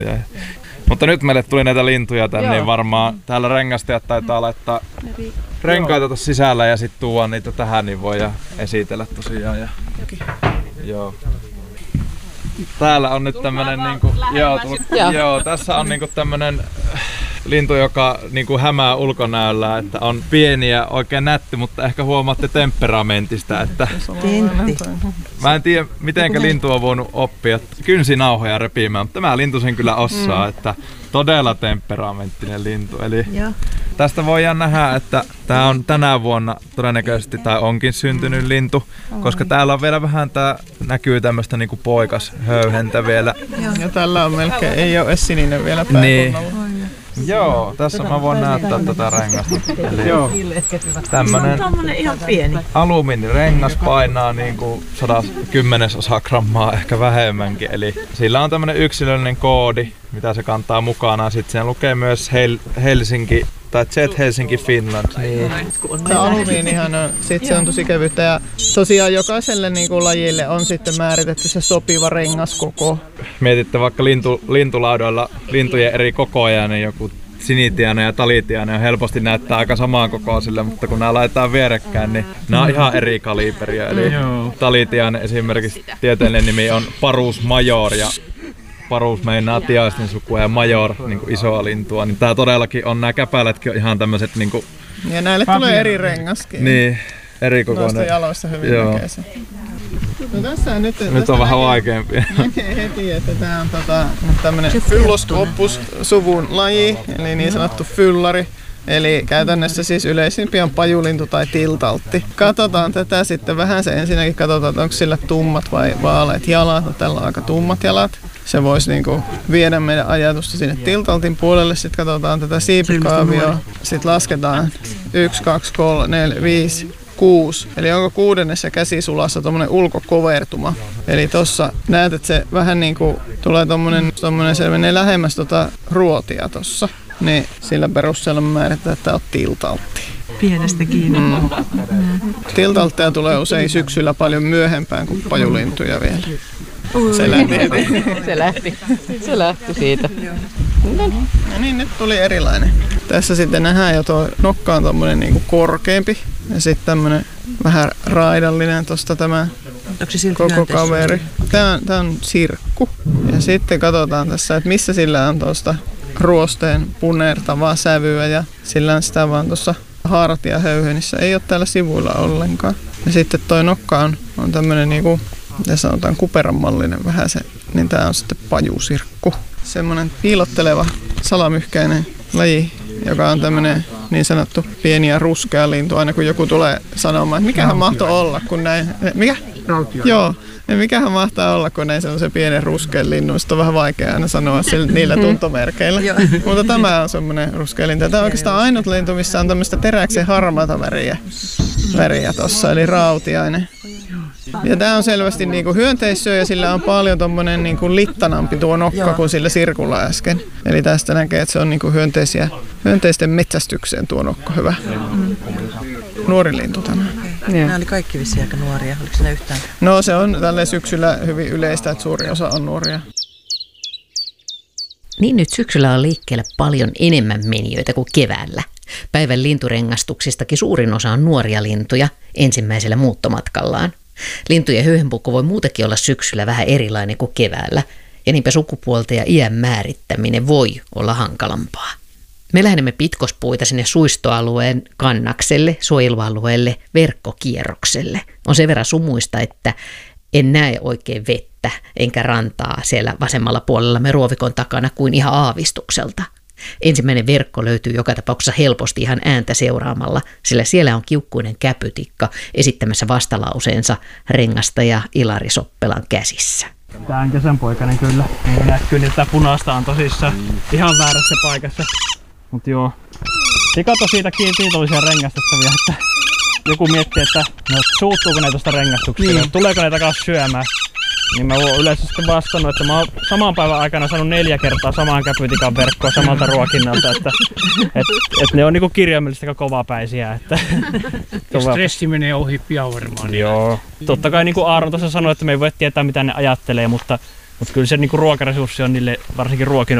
Mutta nyt meille tuli näitä lintuja tänne, niin varmaan täällä rengastajat taitaa laittaa renkaita tuossa sisällä ja sitten tuoda niitä tähän, niin voidaan esitellä tosiaan. Joo. Täällä on nyt tämmönen niinku, tässä on niinku tämmönen lintu, joka niinku hämää ulkonäöllä, että on pieni ja oikein nätti, mutta ehkä huomaatte temperamentista, että mä en tiedä mitenkä lintu on voinut oppia kynsinauhoja repimään, mutta tämä lintu sen kyllä osaa, että todella temperamenttinen lintu. Eli tästä voidaan nähdä, että tää on tänä vuonna todennäköisesti tai onkin syntynyt lintu, koska täällä on vielä vähän näkyy tämmöstä niinku poikashöyhentä vielä. Ja tällä on melkein, ei ole edes sininen vielä pääkonnalla. Joo, tässä mä voin näyttää tätä rengasta. Eli tämmönen ihan pieni alumiinirengas painaa niinku 1/10 grammaa, ehkä vähemmänkin. Eli sillä on tämmönen yksilöllinen koodi, mitä se kantaa mukanaan. Sitten siinä lukee myös Helsinki tai Jet Helsinki Finland. Niin. Se alumiinihan on, se on tosi kevyttä ja tosiaan jokaiselle niinku lajille on sitten määritetty se sopiva rengaskoko. Mietitte vaikka lintulaudoilla lintujen eri kokoja, niin joku sinitiainen ja talitiainen on helposti näyttää aika samaan kokoisille, mutta kun nämä laitetaan vierekkäin, niin nämä on ihan eri kaliberia. Eli talitiainen esimerkiksi tieteellinen nimi on Parus major ja Parus meinaa tiaisten sukua ja major niinku isoa lintua, niin tää todellakin on, nämä käpälätkin on ihan tämmöiset niinku. Ja näille tulee eri rengaskin. Niin, eri kokoinen. Noista jaloista hyvin näkee se. No tässä on nyt on vähän vaikeampi. Näkee heti, että tää on tämmönen Phylloscopus suvun laji, eli niin sanottu fyllari. Eli käytännössä siis yleisimpi on pajulintu tai tiltaltti. Katsotaan tätä sitten vähän se ensinnäkin, katsotaan, että onko sillä tummat vai vaaleat jalat. No, tällä on aika tummat jalat. Se voisi niinku viedä meidän ajatusta sinne tiltaltin puolelle. Sitten katsotaan tätä siipikaavioa. Sitten lasketaan 1, 2, 3, 4, 5, 6. Eli onko 6. käsisulassa tommonen ulkokovertuma. Eli tossa näet, että se vähän niinku tulee tommonen se menee lähemmäs ruotia tossa. Niin sillä perusteella määritetään, että tää on tiltaltti. Pienestä kiinni. Tiltaltteja tulee usein syksyllä paljon myöhempään kuin pajulintuja vielä. Se lähti siitä. No niin, nyt tuli erilainen. Tässä sitten nähdään jo tuo nokka on tommonen niinku korkeampi ja sitten tämmönen vähän raidallinen tosta tämä koko kaveri. Tää on sirkku. Ja sitten katsotaan tässä, että missä sillä on tuosta ruosteen punertavaa sävyä ja sillä on sitä vaan tuossa hartiahöyhenissä. Ei ole täällä sivuilla ollenkaan. Ja sitten toi nokka on tämmönen niinku, mitä sanotaan, kuperanmallinen vähän se, niin tää on sitten pajusirkku. Semmonen piilotteleva salamyhkäinen laji, joka on tämmönen niin sanottu pieni ja ruskea lintu. Aina kun joku tulee sanomaan, että mikähän mahtoi olla, kun näin. Mikä? Rautio. Joo. Ja mikähän mahtaa olla, kun näin semmoisen pienen ruskean linnun. Sitten on vähän vaikea aina sanoa niillä tuntomerkeillä. Mutta tämä on semmoinen ruskea lintu. Tämä on oikeastaan ainut lintu, missä on tämmöistä teräksen harmaata väriä tossa, eli rautiainen. Ja tämä on selvästi niinku hyönteissyö ja sillä on paljon tommonen niinku littanampi tuo nokka kuin sillä sirkulla äsken. Eli tästä näkee, että se on niinku hyönteisten metsästykseen tuo nokka hyvä. Nuori lintu tämä. Nämä oli kaikki vissiin aika nuoria. Oliko siinä yhtään? No se on tälle syksyllä hyvin yleistä, että suuri osa on nuoria. Niin nyt syksyllä on liikkeellä paljon enemmän menijöitä kuin keväällä. Päivän linturengastuksistakin suurin osa on nuoria lintuja ensimmäisellä muuttomatkallaan. Lintujen höyhenpukko voi muutenkin olla syksyllä vähän erilainen kuin keväällä, ja niinpä sukupuolta ja iän määrittäminen voi olla hankalampaa. Me lähdemme pitkospuita sinne suistoalueen kannakselle, suojelualueelle, verkkokierrokselle. On sen verran sumuista, että en näe oikein vettä enkä rantaa siellä vasemmalla puolellamme ruovikon takana kuin ihan aavistukselta. Ensimmäinen verkko löytyy joka tapauksessa helposti ihan ääntä seuraamalla, sillä siellä on kiukkuinen käpytikka esittämässä vastalauseensa rengastaja Ilari Soppelan käsissä. Tää on kesänpoikainen kyllä. Näkyy, että tää punaista on tosissaan ihan väärässä paikassa. Mut joo. Sikat on siitä kiitollisia rengastettavia, että joku miettii, että no, suuttuuko ne tosta rengastuksesta, niin. Tuleeko ne takas syömään. Niin mä oon yleisesti vastannut, että mä oon saman päivän aikana saanut 4 kertaa samaan käpytikan verkkoa samalta ruokinnalta, että ne on niinku kirjaimellisesti aika kovapäisiä. Että stressi menee ohi pian varmaan. Joo. Totta kai niin kuin Aaron tuossa sanoi, että me ei voi tietää mitä ne ajattelee, mutta Mutta kyllä se niinku ruokaresurssi on niille, varsinkin